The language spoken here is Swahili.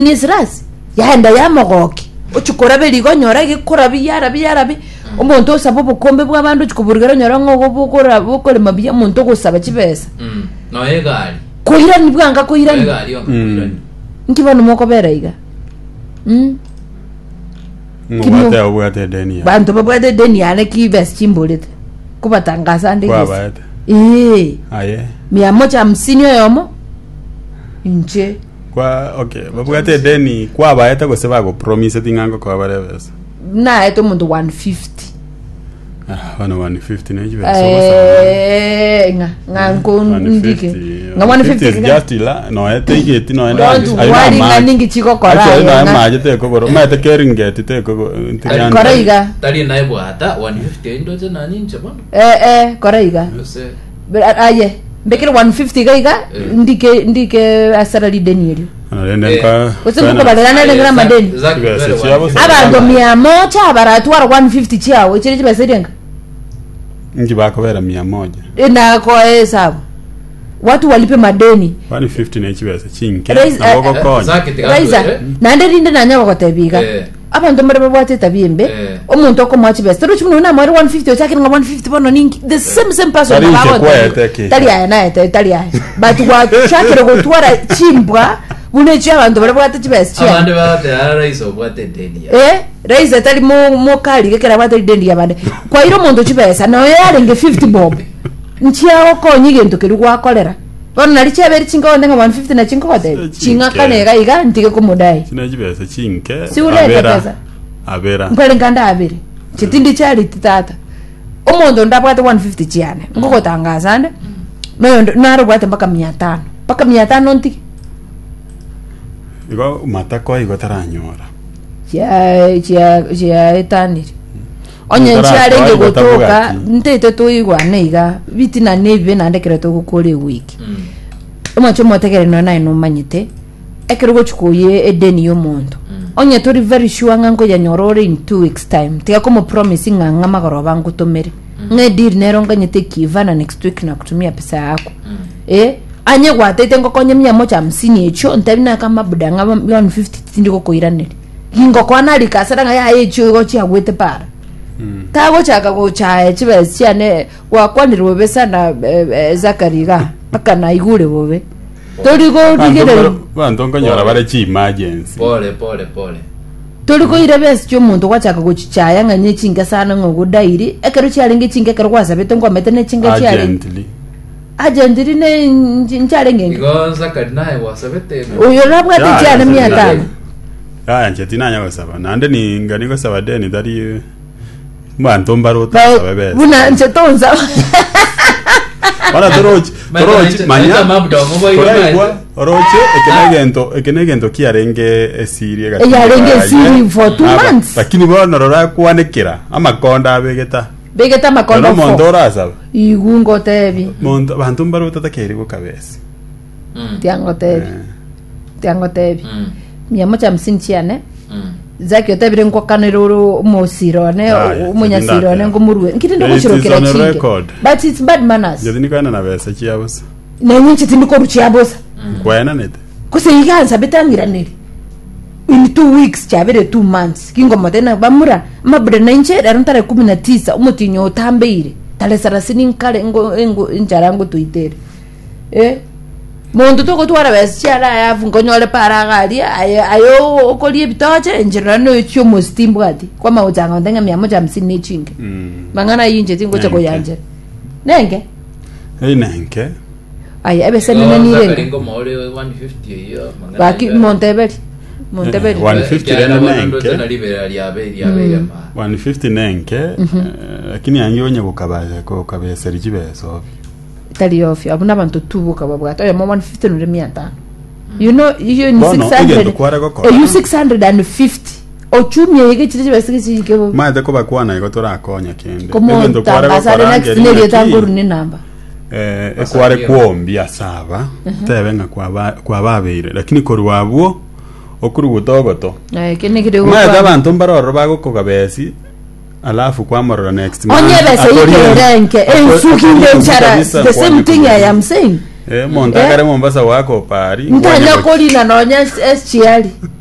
nisras yaenda yamogoki uchukora beli gonyora gikora biyarabi umuntu osabobo kombe bw'abantu chikuburgera nyora ngo bukore mabiya muntu gusaba kibesa no egali kuhira ni bwanga kuhira ni egali yo nkibona moko beraiga Mwate ubwate deni. Bantu babwate deni yale kibes chimbolete kubatangaza ndege kwabate aye 150 yomo inche kwa okay babwate deni kwabate ko seba go promise tingango kwa barevesa na eto muntu 150 wana 150 neji nganko ndike nga 150 just la no etegeti no enda wali nganingi chiko kora ya na maje te ko boro mate keringet te ko koraiga tali na ibwata 150 ndo tena nini chabano koraiga aye mbekere 150 gaiga ndike asarali denieli ndenka usimuko balana ndenga madeni abantu 100 abaratwara 150 chiawo chiri chibasedenga nji bako vera 100 na ko hesabu watu walipe madeni 150 na chibesa chinke na boko konya raiza nande rinde nanya bakotebiga abantu mbere babwate tabimbe omuntu okomwachi best tero chimwe na mwari 150 otakira 150 bono ningi the same person tali aya na tali aya but wa chakira gotwara chimbwa bunechi abantu bare bwate chibest abantu bate raiza obwate deni raiza tali mo kali gekera bwate deni yabande kwa iro muntu chibesa no yarenge 50 bob nchiawo konyige ntokeri gwa kolera bono nali chaberi chinga ondenga 150 na chinga wate chinga kanega iga ntike kumudai sinajibesa chinke si uleta pesa abera mpele nganda abiri chitindi chali titata omondo ndabwate 150 chiane ngoko tangaza ande no naro bwate mpaka 500 ntiki igo matako igo taranyora ya etaniri onye nchiarenge gotoka ntete toigwa neiga bitina nebe nandekere to gukore wiki omacho motegere no na ino manyite ekero gochukuye edeni yo muntu onye tori very sure ngango ya nyorore in 2 weeks time tia como promising nganga magoro bangu tomere ngedir nero nganyete kivana next week na kutumia pesa yako anye gwatete ngokonye 150 echo ntabina kama budanga 150 tindiko koiranere hingo kwana likasara nga ya echo go chia gwete para tago chaka go chae chibes chiane wakwanirwe besa na zakariga paka na igure bobe tori go digere bantu ngonyora bare chi emergency pole tori go irebes cyo muntu kwachaka go chichaya nganye chinga sana ngo dairi ekero chialenge chinga ekero kwasabete ngo metene chinga chiale agentiri ne ncharenge ngo zakari nae wasabete uyo nabwate chiane 500 nje tinanya gusaba nande ni ngani gusaba deni dari bantu mbarota sabebe buna nje tonza para torochi manya oroche ekenegento kiarenge esirie gati yarenge siri for 2 months lakini bona rora kwanekera amakonda begeta makonda no mondora saba igungo tebi mondo bantu mbarota takeri go kabesi tiango tebi miamocha msinchiane zaki otabire ngo kanero mosirone umunyasirone ngo murwe nkitinde gushirokera chinge but it's bad manners yadini kana na besa chiabosa na nyinchi tindiko ruchiabosa kwena nete kuseyiganza betangiranire in 2 weeks chabere 2 months kingo modena bamura mabre na inche arantare 19 umutinyo tambeire tale sarasini nkale ngo injarango tuitere muntu toko twara besiala yavu ngonyole para gali ayo okolie bitoche njirano icho mustimbwati kwa mauzanga ndenga 150 nechinge mangana yinje tingo chako yanje nenge nenge ebese nene ngo mole 150 iyo baki Montebelli 150 nenge na libera liabe 150 nenge lakini angionye kukabesa rijibeso tali off abuna bantu tubuka babwata oya 150 nure 500 you know you ni 600 you 650 ochumye yege chije basiki kebo maade ko bakwana yego torakonya kende ndo kwara ko next nile tanguru ni namba ekware kuombia saba tebenga kwa babeire lakini kori wabwo okuru gutogoto kene kide go maade abantu mbaroro bagoko kabesi alafu kwa marora next month onye bese ikerenke ensuki ndenchara the same thing I am saying Monta kare Mombasa wako pari. Ntanya kolina nonya SGL.